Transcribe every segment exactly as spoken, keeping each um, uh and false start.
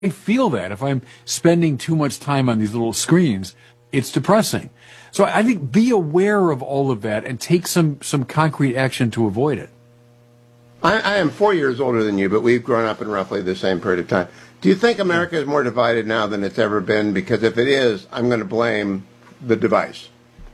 I feel that if I'm spending too much time on these little screens, it's depressing. So I think be aware of all of that and take some, some concrete action to avoid it. I, I am four years older than you, but we've grown up in roughly the same period of time. Do you think America is more divided now than it's ever been? Because if it is, I'm going to blame the device.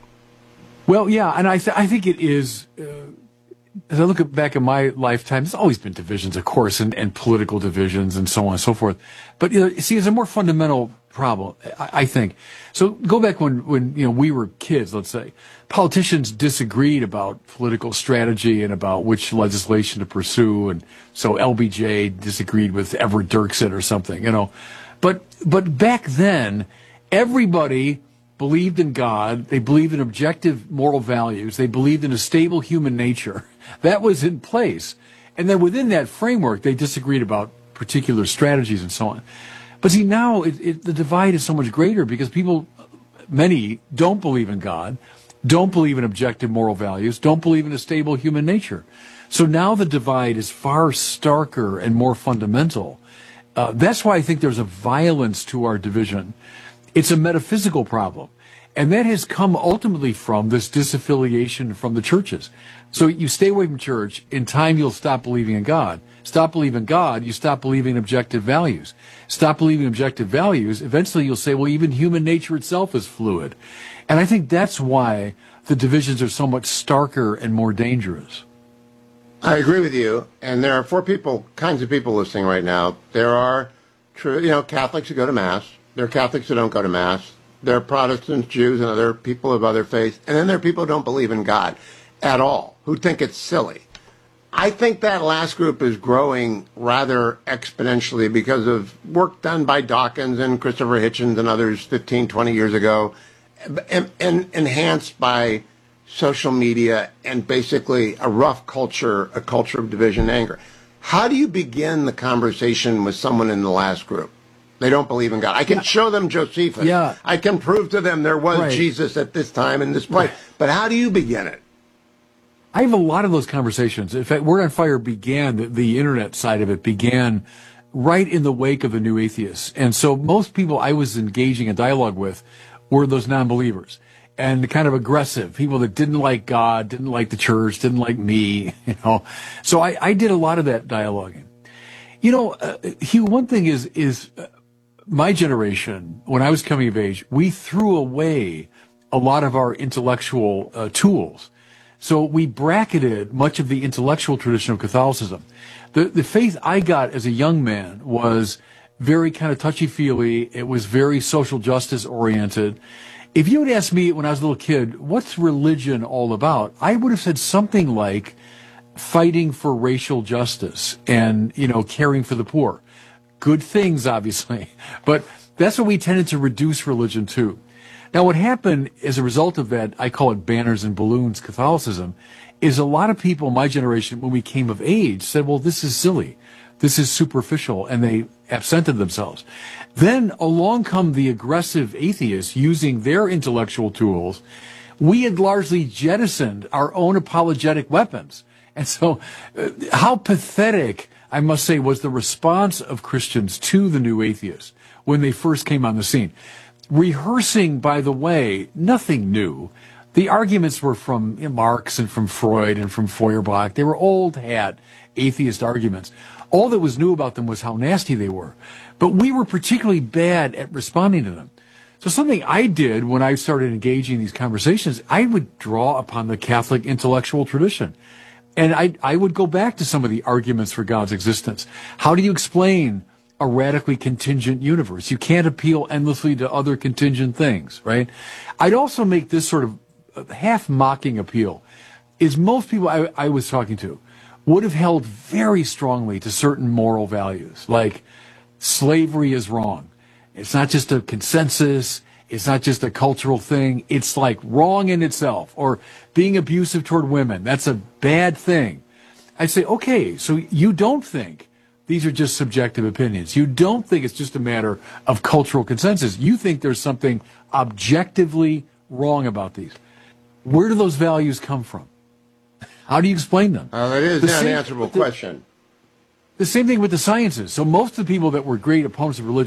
Well, yeah, and I, th- I think it is. Uh, as I look at, back at my lifetime, there's always been divisions, of course, and, and political divisions and so on and so forth. But, you know, see, it's a more fundamental problem, I, I think. So go back when, when, you know, we were kids, let's say. Politicians disagreed about political strategy and about which legislation to pursue. And so L B J disagreed with Everett Dirksen or something, you know. But, but back then, everybody believed in God. They believed in objective moral values. They believed in a stable human nature. That was in place. And then within that framework, they disagreed about particular strategies and so on. But see, now it, it, the divide is so much greater because people, many, don't believe in God, don't believe in objective moral values, don't believe in a stable human nature. So now the divide is far starker and more fundamental. Uh, that's why I think there's a violence to our division. It's a metaphysical problem. And that has come ultimately from this disaffiliation from the churches. So you stay away from church, in time you'll stop believing in God. Stop believing in God, you stop believing in objective values. Stop believing in objective values, eventually you'll say, well, even human nature itself is fluid. And I think that's why the divisions are so much starker and more dangerous. I agree with you. And there are four people, kinds of people listening right now. There are true, you know, Catholics who go to Mass. There are Catholics who don't go to Mass. There are Protestants, Jews, and other people of other faiths. And then there are people who don't believe in God at all, who think it's silly. I think that last group is growing rather exponentially because of work done by Dawkins and Christopher Hitchens and others fifteen, twenty years ago, and, and enhanced by social media and basically a rough culture, a culture of division and anger. How do you begin the conversation with someone in the last group? They don't believe in God. I can show them Josephus. Yeah. I can prove to them there was Right. Jesus at this time in this place. But how do you begin it? I have a lot of those conversations. In fact, Word on Fire began, the, the internet side of it began right in the wake of the new atheists. And so most people I was engaging in dialogue with were those non-believers and kind of aggressive, people that didn't like God, didn't like the church, didn't like me, you know. So I, I did a lot of that dialoguing. You know, uh, Hugh, one thing is, is uh, my generation, when I was coming of age, we threw away a lot of our intellectual uh, tools. So we bracketed much of the intellectual tradition of Catholicism. The, the faith I got as a young man was very kind of touchy-feely. It was very social justice oriented. If you had asked me when I was a little kid, what's religion all about? I would have said something like fighting for racial justice and, you know, caring for the poor. Good things, obviously. But that's what we tended to reduce religion to. Now, what happened as a result of that, I call it banners and balloons Catholicism, is a lot of people in my generation, when we came of age, said, well, this is silly. This is superficial, and they absented themselves. Then along come the aggressive atheists using their intellectual tools. We had largely jettisoned our own apologetic weapons. And so uh, how pathetic, I must say, was the response of Christians to the new atheists when they first came on the scene. Rehearsing, by the way, nothing new. The arguments were from you know, Marx and from Freud and from Feuerbach. They were old hat atheist arguments. All that was new about them was how nasty they were. But we were particularly bad at responding to them. So something I did when I started engaging in these conversations, I would draw upon the Catholic intellectual tradition. And I, I would go back to some of the arguments for God's existence. How do you explain a radically contingent universe? You can't appeal endlessly to other contingent things, right? I'd also make this sort of half-mocking appeal. Is most people I, I was talking to would have held very strongly to certain moral values, like slavery is wrong. It's not just a consensus. It's not just a cultural thing. It's like wrong in itself. Or being abusive toward women. That's a bad thing. I say, okay, so you don't think these are just subjective opinions. You don't think it's just a matter of cultural consensus. You think there's something objectively wrong about these. Where do those values come from? How do you explain them? Uh, that is The an same- unanswerable the- question. The same thing with the sciences. So most of the people that were great opponents of religion